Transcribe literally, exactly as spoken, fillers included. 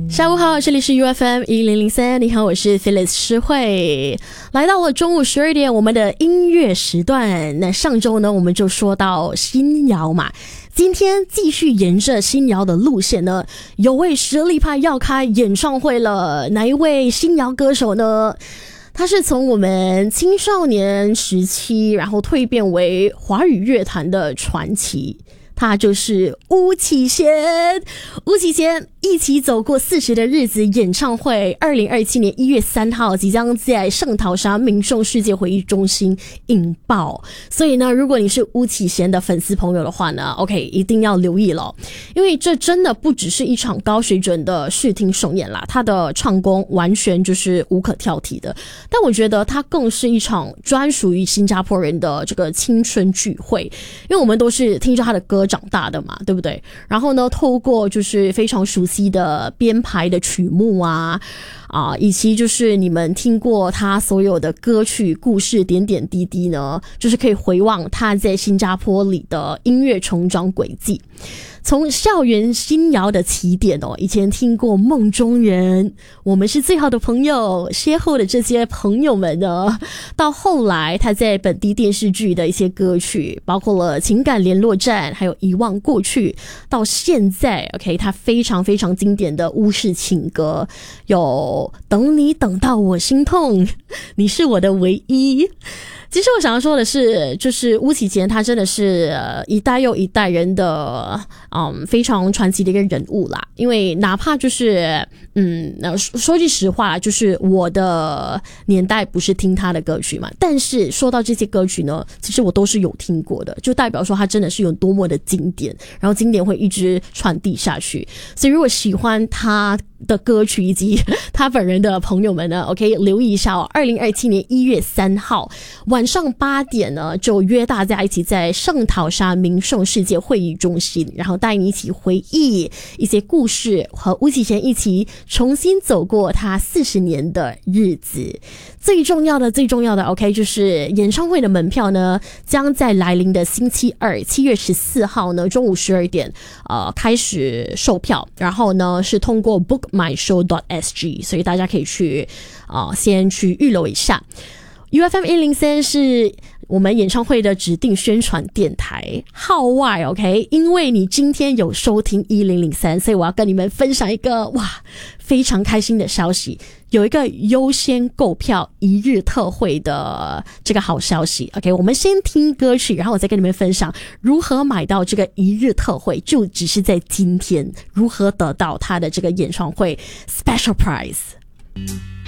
下午好，这里是 U F M 一零零三，你好，我是 Phyllis 诗慧，来到了中午十二点，我们的音乐时段。那上周呢，我们就说到新谣嘛，今天继续沿着新谣的路线呢，有位实力派要开演唱会了，哪一位新谣歌手呢？他是从我们青少年时期，然后蜕变为华语乐坛的传奇。他就是巫启贤，巫启贤一起走过四十的日子演唱会，二零二七年一月三号即将在圣淘沙民众世界会议中心引爆。所以呢，如果你是巫启贤的粉丝朋友的话呢 ，OK， 一定要留意了，因为这真的不只是一场高水准的视听盛宴啦，他的唱功完全就是无可挑剔的。但我觉得它更是一场专属于新加坡人的这个青春聚会，因为我们都是听着他的歌长大的嘛，对不对？然后呢，透过就是非常熟悉的编排的曲目啊啊，以及就是你们听过他所有的歌曲故事点点滴滴呢，就是可以回望他在新加坡里的音乐成长轨迹。从校园新谣的起点哦，以前听过梦中人，我们是最好的朋友，邂逅的这些朋友们呢，到后来他在本地电视剧的一些歌曲，包括了情感联络站，还有遗忘过去，到现在 OK， 他非常非常经典的巫式情歌，有等你等到我心痛，你是我的唯一。其实我想要说的是，就是巫启贤他真的是、呃、一代又一代人的嗯非常传奇的一个人物啦。因为哪怕就是嗯说句实话，就是我的年代不是听他的歌曲嘛，但是说到这些歌曲呢，其实我都是有听过的，就代表说他真的是有多么的经典，然后经典会一直传递下去。所以如果喜欢他的歌曲以及他本人的朋友们呢 OK 留意一下哦，二零二七年一月三号晚上八点呢，就约大家一起在圣淘沙民众世界会议中心，然后带你一起回忆一些故事，和巫启贤一起重新走过他四十年的日子。最重要的最重要的 OK 就是演唱会的门票呢，将在来临的星期二七月十四号呢中午十二点呃开始售票，然后呢是通过 book my show dot s g， 所以大家可以去呃先去预留一下。U F M 一零三是我们演唱会的指定宣传电台，号外 OK， 因为你今天有收听一零零三，所以我要跟你们分享一个哇非常开心的消息，有一个优先购票一日特惠的这个好消息 OK， 我们先听歌曲，然后我再跟你们分享如何买到这个一日特惠，就只是在今天如何得到他的这个演唱会 special prize。